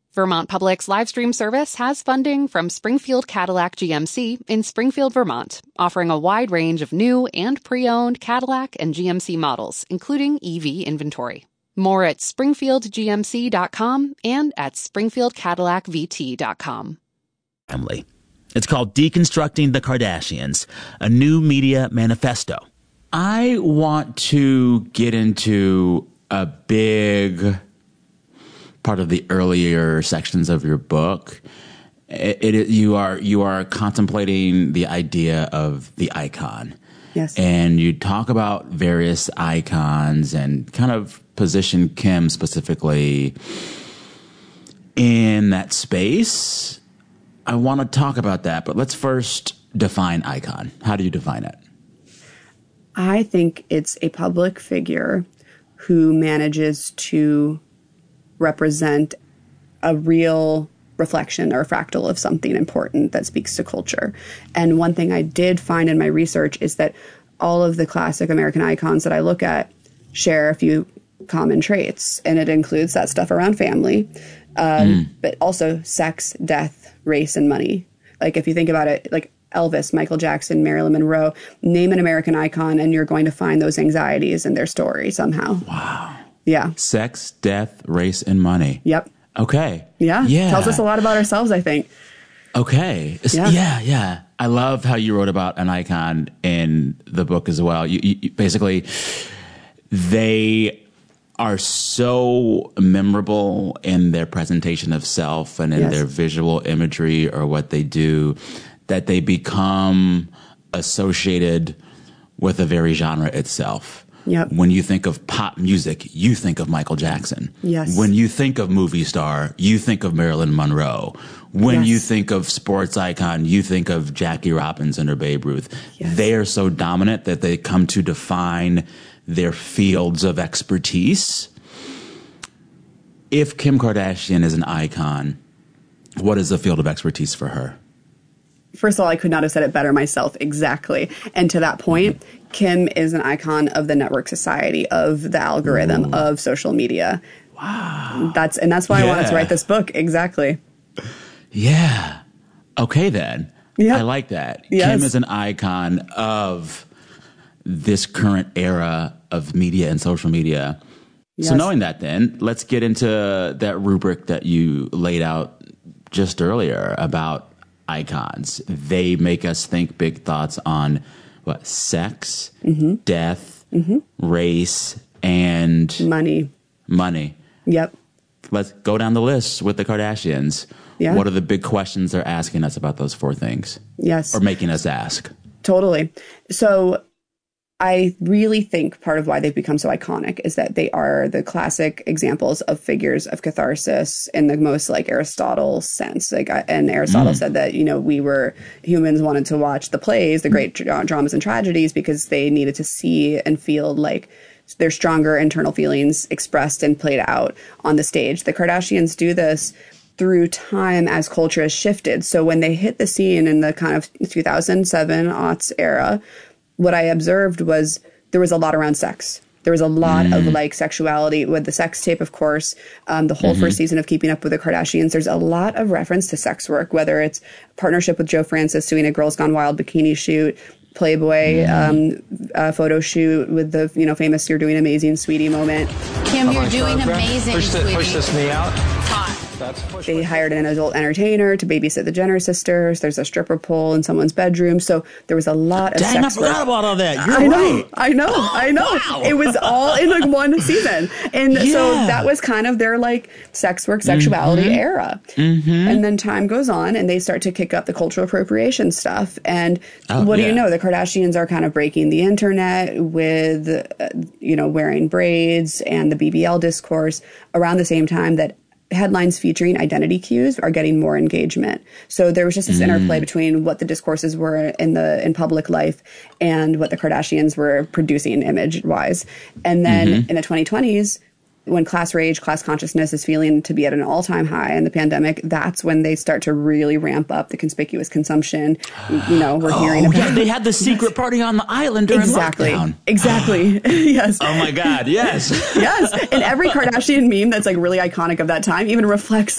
Vermont Public's live stream service has funding from Springfield Cadillac GMC in Springfield, Vermont, offering a wide range of new and pre-owned Cadillac and GMC models, including EV inventory. More at springfieldgmc.com and at springfieldcadillacvt.com. Family. It's called Deconstructing the Kardashians, a new media manifesto. I want to get into a big part of the earlier sections of your book. You are contemplating the idea of the icon. Yes. And you talk about various icons and kind of position Kim specifically in that space. I want to talk about that, but let's first define icon. How do you define it? I think it's a public figure who manages to represent a real reflection or fractal of something important that speaks to culture. And one thing I did find in my research is that all of the classic American icons that I look at share a few common traits, and it includes that stuff around family, but also sex, death, race, and money. Like if you think about it, like Elvis, Michael Jackson, Marilyn Monroe, name an American icon and you're going to find those anxieties in their story somehow. Wow. Yeah. Sex, death, race, and money. Yep. Okay. Yeah. Tells us a lot about ourselves, I think. Okay. Yeah. I love how you wrote about an icon in the book as well. You basically, they are so memorable in their presentation of self and in their visual imagery or what they do that they become associated with a very genre itself. Yep. When you think of pop music, you think of Michael Jackson. Yes. When you think of movie star, you think of Marilyn Monroe. When you think of sports icon, you think of Jackie Robinson or Babe Ruth. Yes. They are so dominant that they come to define their fields of expertise. If Kim Kardashian is an icon, what is the field of expertise for her? First of all, I could not have said it better myself. Exactly. And to that point, Kim is an icon of the network society, of the algorithm, of social media. Wow. That's why I wanted to write this book. Exactly. Yeah. Okay, then. Yeah. I like that. Yes. Kim is an icon of this current era of media and social media. Yes. So knowing that, then, let's get into that rubric that you laid out just earlier about icons. They make us think big thoughts on what? Sex, death, race, and money. Yep. Let's go down the list with the Kardashians. Yeah. What are the big questions they're asking us about those four things? Yes. Or making us ask. Totally. So I really think part of why they've become so iconic is that they are the classic examples of figures of catharsis in the most like Aristotle sense. And Aristotle said that, humans wanted to watch the plays, the great dramas and tragedies, because they needed to see and feel like their stronger internal feelings expressed and played out on the stage. The Kardashians do this through time as culture has shifted. So when they hit the scene in the kind of 2007 aughts era, what I observed was there was a lot around sex. There was a lot of sexuality with the sex tape, of course, the whole first season of Keeping Up with the Kardashians. There's a lot of reference to sex work, whether it's partnership with Joe Francis doing a Girls Gone Wild bikini shoot, Playboy photo shoot with the famous "You're Doing Amazing, Sweetie" moment. Kim, you're doing amazing, sweetie. Push this knee out. Hot. They hired an adult entertainer to babysit the Jenner sisters. There's a stripper pole in someone's bedroom. So there was a lot of sex I forgot about all that. You're right. I know. Wow. It was all in one season. And so that was kind of their sex work, sexuality era. And then time goes on and they start to kick up the cultural appropriation stuff. And what do you know? The Kardashians are kind of breaking the internet with, wearing braids and the BBL discourse around the same time that headlines featuring identity cues are getting more engagement. So there was just this interplay between what the discourses were in public life and what the Kardashians were producing image wise. And then in the 2020s, when class rage, class consciousness is feeling to be at an all-time high in the pandemic, that's when they start to really ramp up the conspicuous consumption. We're hearing about. Yeah, they had the secret party on the island during lockdown. Exactly. Yes. Oh my God. Yes. Yes. And every Kardashian meme that's really iconic of that time even reflects